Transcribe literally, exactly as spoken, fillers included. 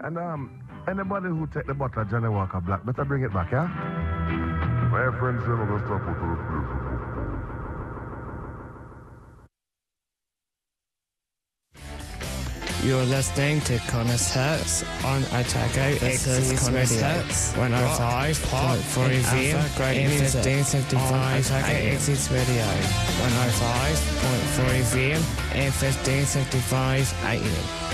And um, anybody who take the bottle of Johnny Walker Black, better bring it back, yeah? My friends say no go stop for the place. You're listening to Connor's Hits on Otago. This is Connor's Hits one oh five point three F M. Great music. fifteen fifty-five Otago Exits Radio one oh five point three F M and fifteen fifty-five A M.